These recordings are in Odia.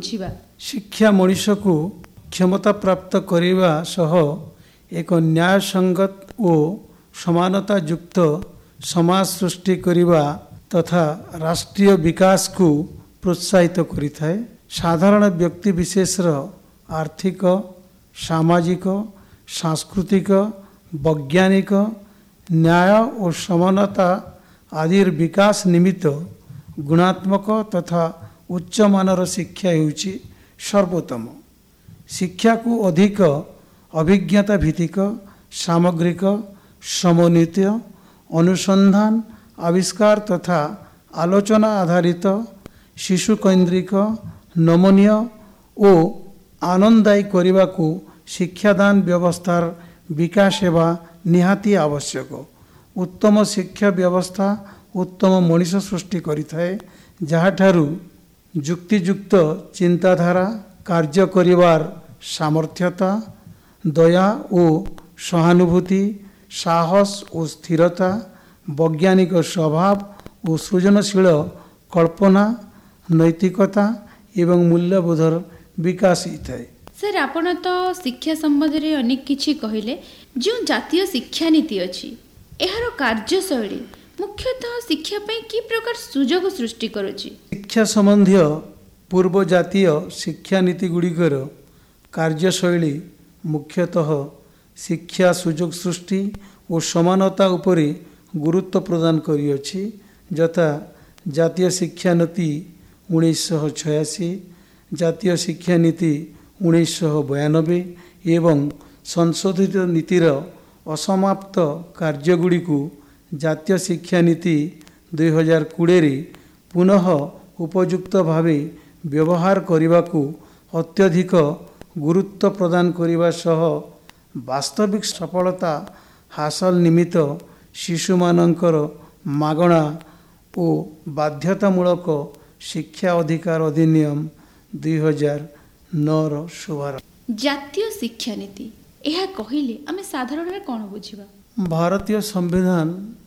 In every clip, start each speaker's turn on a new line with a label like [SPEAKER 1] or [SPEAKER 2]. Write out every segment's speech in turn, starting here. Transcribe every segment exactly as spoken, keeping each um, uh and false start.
[SPEAKER 1] ବୁଝିବା?
[SPEAKER 2] ଶିକ୍ଷା ମଣିଷକୁ କ୍ଷମତା ପ୍ରାପ୍ତ କରିବା ସହ ଏକ ନ୍ୟାୟସଙ୍ଗତ ଓ ସମାନତା ଯୁକ୍ତ ସମାଜ ସୃଷ୍ଟି କରିବା ତଥା ରାଷ୍ଟ୍ରୀୟ ବିକାଶକୁ ପ୍ରୋତ୍ସାହିତ କରିଥାଏ। ସାଧାରଣ ବ୍ୟକ୍ତି ବିଶେଷର ଆର୍ଥିକ, ସାମାଜିକ, ସାଂସ୍କୃତିକ, ବୈଜ୍ଞାନିକ, ନ୍ୟାୟ ଓ ସମାନତା ଆଦିର ବିକାଶ ନିମିତ୍ତ ଗୁଣାତ୍ମକ ତଥା ଉଚ୍ଚମାନର ଶିକ୍ଷା ହେଉଛି ସର୍ବୋତ୍ତମ। ଶିକ୍ଷାକୁ ଅଧିକ ଅଭିଜ୍ଞତା ଭିତ୍ତିକ, ସାମଗ୍ରିକ, ସମନ୍ୱିତ, ଅନୁସନ୍ଧାନ, ଆବିଷ୍କାର ତଥା ଆଲୋଚନା ଆଧାରିତ, ଶିଶୁକୈନ୍ଦ୍ରିକ, ନମନୀୟ ଓ ଆନନ୍ଦଦାୟୀ କରିବାକୁ ଶିକ୍ଷାଦାନ ବ୍ୟବସ୍ଥାର ବିକାଶ ହେବା ନିହାତି ଆବଶ୍ୟକ। ଉତ୍ତମ ଶିକ୍ଷା ବ୍ୟବସ୍ଥା ଉତ୍ତମ ମଣିଷ ସୃଷ୍ଟି କରିଥାଏ, ଯାହାଠାରୁ ଯୁକ୍ତିଯୁକ୍ତ ଚିନ୍ତାଧାରା, କାର୍ଯ୍ୟ କରିବାର ସାମର୍ଥ୍ୟତା, ଦୟା ଓ ସହାନୁଭୂତି, ସାହସ ଓ ସ୍ଥିରତା, ବୈଜ୍ଞାନିକ ସ୍ୱଭାବ ଓ ସୃଜନଶୀଳ କଳ୍ପନା, ନୈତିକତା ଏବଂ ମୂଲ୍ୟବୋଧର ବିକାଶ ହୋଇଥାଏ।
[SPEAKER 1] ସାର୍, ଆପଣ ତ ଶିକ୍ଷା ସମ୍ବନ୍ଧରେ ଅନେକ କିଛି କହିଲେ। ଯେଉଁ ଜାତୀୟ ଶିକ୍ଷାନୀତି ଅଛି, ଏହାର କାର୍ଯ୍ୟଶୈଳୀ ମୁଖ୍ୟତଃ ଶିକ୍ଷା ପାଇଁ କି ପ୍ରକାର ସୁଯୋଗ ସୃଷ୍ଟି କରୁଛି?
[SPEAKER 2] ଶିକ୍ଷା ସମ୍ବନ୍ଧୀୟ ପୂର୍ବ ଜାତୀୟ ଶିକ୍ଷାନୀତି ଗୁଡ଼ିକର କାର୍ଯ୍ୟଶୈଳୀ ମୁଖ୍ୟତଃ ଶିକ୍ଷା ସୁଯୋଗ ସୃଷ୍ଟି ଓ ସମାନତା ଉପରେ ଗୁରୁତ୍ୱ ପ୍ରଦାନ କରିଅଛି, ଯଥା ଜାତୀୟ ଶିକ୍ଷାନୀତି ଉଣେଇଶହ ଛୟାଅଶୀ, ଜାତୀୟ ଶିକ୍ଷାନୀତି ଉଣେଇଶହ ବୟାନବେ ଏବଂ ସଂଶୋଧିତ ନୀତିର ଅସମାପ୍ତ କାର୍ଯ୍ୟଗୁଡ଼ିକୁ ଜାତୀୟ ଶିକ୍ଷାନୀତି ଦୁଇହଜାର କୋଡ଼ିଏରେ ପୁନଃ ଉପଯୁକ୍ତ ଭାବେ ବ୍ୟବହାର କରିବାକୁ ଅତ୍ୟଧିକ ଗୁରୁତ୍ୱ ପ୍ରଦାନ କରିବା ସହ ବାସ୍ତବିକ ସଫଳତା ହାସଲ ନିମିତ୍ତ ଶିଶୁମାନଙ୍କର ମାଗଣା ଓ ବାଧ୍ୟତାମୂଳକ ଶିକ୍ଷା ଅଧିକାର ଅଧିନିୟମ ଦୁଇହଜାର ନଅର ଶୁଭାରମ୍ଭ।
[SPEAKER 1] ଜାତୀୟ ଶିକ୍ଷାନୀତି ଏହା କହିଲେ ଆମେ ସାଧାରଣରେ କ'ଣ ବୁଝିବା?
[SPEAKER 2] ଭାରତୀୟ ସମ୍ବିଧାନ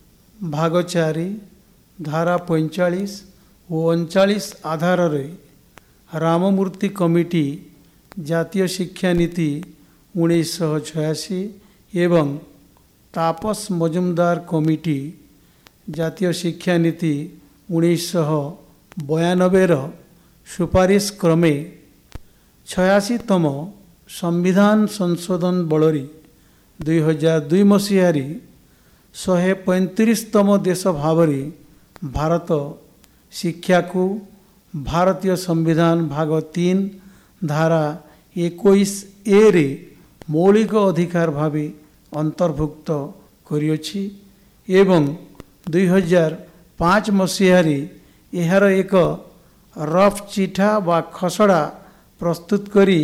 [SPEAKER 2] ଭାଗ ଚାରି ଧାରା ପଇଁଚାଳିଶ ଓ ଅଣଚାଳିଶ ଆଧାରରେ ରାମମୂର୍ତ୍ତି କମିଟି ଜାତୀୟ ଶିକ୍ଷାନୀତି ଉଣେଇଶହ ଛୟାଅଶୀ ଏବଂ ତାପସ ମଜୁମଦାର କମିଟି ଜାତୀୟ ଶିକ୍ଷାନୀତି ଉଣେଇଶହ ବୟାନବେର ସୁପାରିଶ କ୍ରମେ ଛୟାଅଶୀତମ ସମ୍ବିଧାନ ସଂଶୋଧନ ବଳରେ ଦୁଇହଜାର ଦୁଇ ମସିହାରେ ଶହେ ପଇଁତିରିଶତମ ଦେଶ ଭାବରେ ଭାରତ ଶିକ୍ଷାକୁ ଭାରତୀୟ ସମ୍ବିଧାନ ଭାଗ ତିନି ଧାରା ଏକୋଇଶ ଏରେ ମୌଳିକ ଅଧିକାର ଭାବେ ଅନ୍ତର୍ଭୁକ୍ତ କରିଅଛି ଏବଂ ଦୁଇହଜାର ପାଞ୍ଚ ମସିହାରେ ଏହାର ଏକ ରଫ୍ ଚିଠା ବା ଖସଡ଼ା ପ୍ରସ୍ତୁତ କରି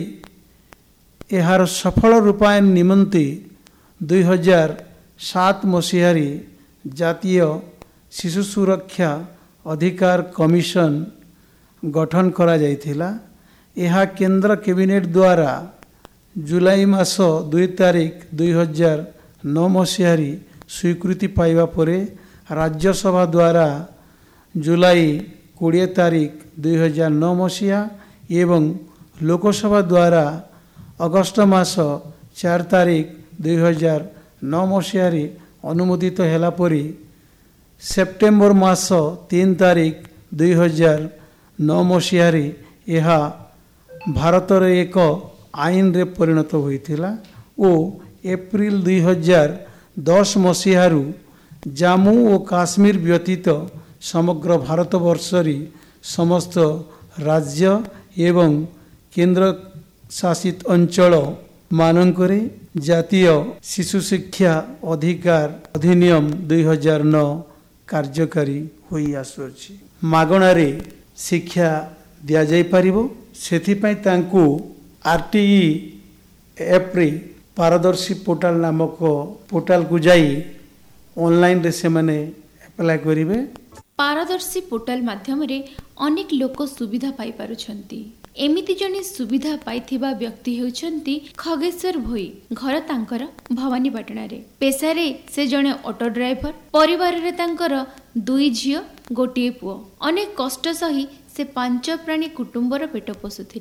[SPEAKER 2] ଏହାର ସଫଳ ରୂପାୟନ ନିମନ୍ତେ ଦୁଇହଜାର ସାତ ମସିହାରେ ଜାତୀୟ ଶିଶୁ ସୁରକ୍ଷା ଅଧିକାର କମିଶନ ଗଠନ କରାଯାଇଥିଲା। ଏହା କେନ୍ଦ୍ର କ୍ୟାବିନେଟ୍ ଦ୍ୱାରା ଜୁଲାଇ ମାସ ଦୁଇ ତାରିଖ ଦୁଇହଜାର ନଅ ମସିହାରେ ସ୍ୱୀକୃତି ପାଇବା ପରେ ରାଜ୍ୟସଭା ଦ୍ୱାରା ଜୁଲାଇ କୋଡ଼ିଏ ତାରିଖ ଦୁଇହଜାର ନଅ ମସିହା ଏବଂ ଲୋକସଭା ଦ୍ୱାରା ଅଗଷ୍ଟ ମାସ ଚାରି ତାରିଖ ଦୁଇହଜାର ନଅ ମସିହାରେ ଅନୁମୋଦିତ ହେଲା ପରେ ସେପ୍ଟେମ୍ବର ମାସ ତିନି ତାରିଖ ଦୁଇହଜାର ନଅ ମସିହାରେ ଏହା ଭାରତରେ ଏକ ଆଇନରେ ପରିଣତ ହୋଇଥିଲା ଓ ଏପ୍ରିଲ ଦୁଇହଜାର ଦଶ ମସିହାରୁ ଜାମ୍ମୁ ଓ କାଶ୍ମୀର ବ୍ୟତୀତ ସମଗ୍ର ଭାରତବର୍ଷରେ ସମସ୍ତ ରାଜ୍ୟ ଏବଂ କେନ୍ଦ୍ରଶାସିତ ଅଞ୍ଚଳ ମାନଙ୍କରେ ଜାତୀୟ ଶିଶୁ ଶିକ୍ଷା ଅଧିକାର ଅଧିନିୟମ ଦୁଇହଜାର ନଅ କାର୍ଯ୍ୟକାରୀ ହୋଇ ଆସୁଅଛି। ମାଗଣାରେ ଶିକ୍ଷା ଦିଆଯାଇପାରିବ, ସେଥିପାଇଁ ତାଙ୍କୁ ଆର୍ ଟି ଇ ଆପ୍ରେ ପାରଦର୍ଶୀ ପୋର୍ଟାଲ ନାମକ ପୋର୍ଟାଲକୁ ଯାଇ ଅନଲାଇନରେ ସେମାନେ ଆପ୍ଲାଏ କରିବେ।
[SPEAKER 1] ପାରଦର୍ଶୀ ପୋର୍ଟାଲ ମାଧ୍ୟମରେ ଅନେକ ଲୋକ ସୁବିଧା ପାଇପାରୁଛନ୍ତି। ଏମିତି ଜଣେ ସୁବିଧା ପାଇଥିବା ବ୍ୟକ୍ତି ହେଉଛନ୍ତି ଖଗେଶ୍ୱର ଭୋଇ। ଘର ତାଙ୍କର ଭବାନୀପାଟଣାରେ। ପେଶାରେ ସେ ଜଣେ ଅଟୋ ଡ୍ରାଇଭର। ପରିବାରରେ ତାଙ୍କର ଦୁଇ ଝିଅ, ଗୋଟିଏ ପୁଅ। ଅନେକ କଷ୍ଟ ସହି ସେ ପାଞ୍ଚ ପ୍ରାଣୀ କୁଟୁମ୍ବର ପେଟ ପୋଷୁଥିଲେ।